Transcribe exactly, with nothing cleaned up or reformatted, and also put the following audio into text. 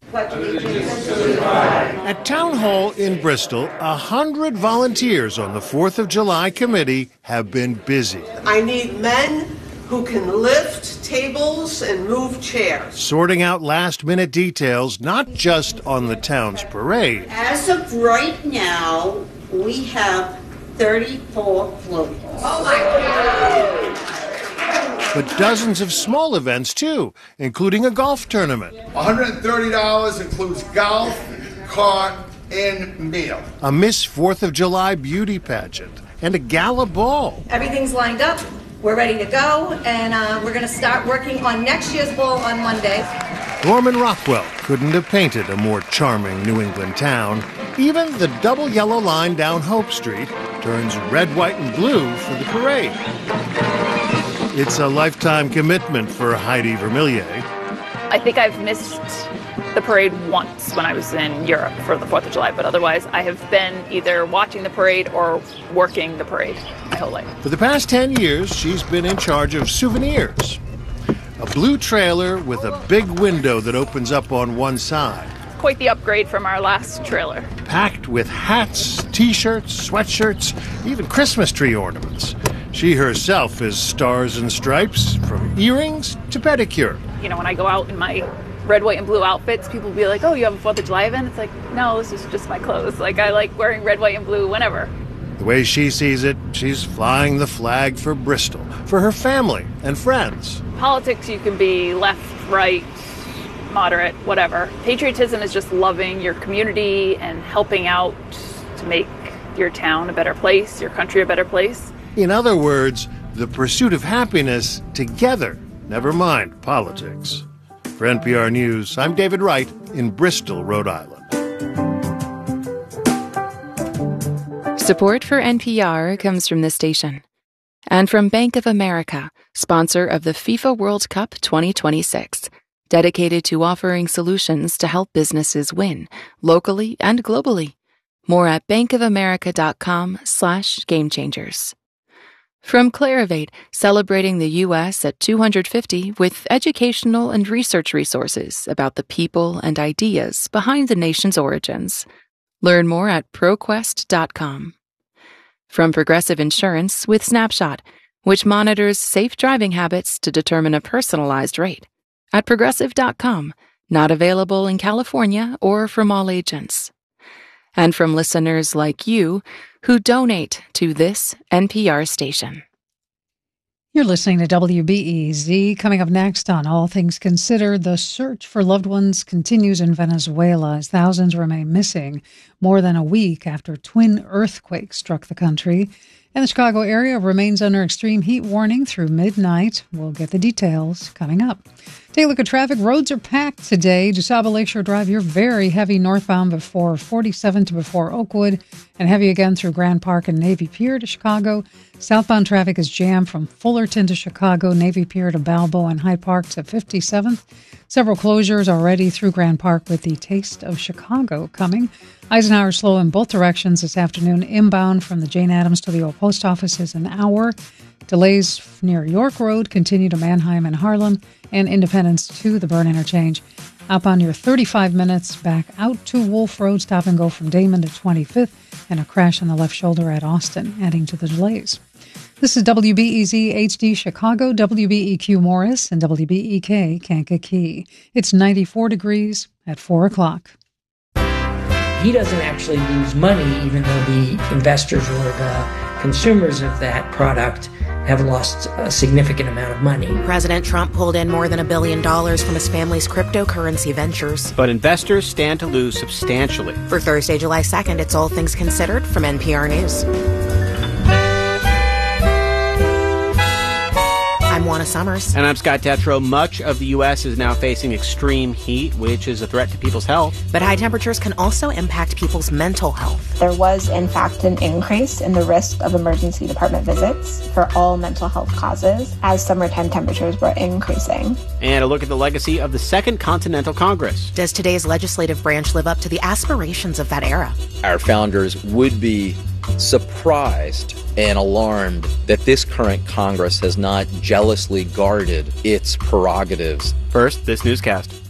At Town Hall in Bristol, a hundred volunteers on the fourth of July committee have been busy. I need men who can lift tables and move chairs. Sorting out last-minute details, not just on the town's parade. As of right now, we have thirty-four floats. Oh, my God! But dozens of small events, too, including a golf tournament. one hundred thirty dollars includes golf, cart, and meal. A Miss fourth of July beauty pageant, and a gala ball. Everything's lined up. We're ready to go, and uh, we're going to start working on next year's ball on Monday. Norman Rockwell couldn't have painted a more charming New England town. Even the double yellow line down Hope Street turns red, white, and blue for the parade. It's a lifetime commitment for Heidi Vermillier. I think I've missed the parade once when I was in Europe for the fourth of July, but otherwise I have been either watching the parade or working the parade my whole life. For the past ten years, she's been in charge of souvenirs. A blue trailer with a big window that opens up on one side. Quite the upgrade from our last trailer. Packed with hats, T-shirts, sweatshirts, even Christmas tree ornaments. She herself is stars and stripes, from earrings to pedicure. You know, when I go out in my red, white, and blue outfits, people will be like, oh, you have a fourth of July event? It's like, no, this is just my clothes. Like, I like wearing red, white, and blue whenever. The way she sees it, she's flying the flag for Bristol, for her family and friends. Politics, you can be left, right, moderate, whatever. Patriotism is just loving your community and helping out to make your town a better place, your country a better place. In other words, the pursuit of happiness together, never mind politics. For N P R News, I'm David Wright in Bristol, Rhode Island. Support for N P R comes from this station and from Bank of America, sponsor of the FIFA World Cup twenty twenty-six, dedicated to offering solutions to help businesses win, locally and globally. More at bankofamerica.com slash game changers. From Clarivate, celebrating the U S at two hundred fifty with educational and research resources about the people and ideas behind the nation's origins. Learn more at proquest dot com. From Progressive Insurance with Snapshot, which monitors safe driving habits to determine a personalized rate. At progressive dot com, not available in California or from all agents. And from listeners like you who donate to this N P R station. You're listening to W B E Z. Coming up next on All Things Considered, the search for loved ones continues in Venezuela as thousands remain missing more than a week after twin earthquakes struck the country. And the Chicago area remains under extreme heat warning through midnight. We'll get the details coming up. Take a look at traffic. Roads are packed today. DuSable Lakeshore Drive, you're very heavy northbound before forty-seven to before Oakwood, and heavy again through Grand Park and Navy Pier to Chicago. Southbound traffic is jammed from Fullerton to Chicago, Navy Pier to Balboa and Hyde Park to fifty-seventh. Several closures already through Grand Park with the Taste of Chicago coming. Eisenhower slow in both directions this afternoon. Inbound from the Jane Addams to the old post office is an hour. Delays near York Road continue to Manheim and Harlem, and Independence to the Byrne Interchange. Up on your thirty-five minutes, back out to Wolf Road, stop and go from Damon to twenty-fifth, and a crash on the left shoulder at Austin, adding to the delays. This is W B E Z H D Chicago, W B E Q Morris, and W B E K Kankakee. It's ninety-four degrees at four o'clock. He doesn't actually lose money, even though the investors or the consumers of that product have lost a significant amount of money. President Trump pulled in more than a billion dollars from his family's cryptocurrency ventures. But investors stand to lose substantially. For Thursday, July second, it's All Things Considered from N P R News. I'm Juana Summers. And I'm Scott Tetro. Much of the U S is now facing extreme heat, which is a threat to people's health. But high temperatures can also impact people's mental health. There was, in fact, an increase in the risk of emergency department visits for all mental health causes as summertime temperatures were increasing. And a look at the legacy of the Second Continental Congress. Does today's legislative branch live up to the aspirations of that era? Our founders would be surprised and alarmed that this current Congress has not jealously guarded its prerogatives. First, this newscast.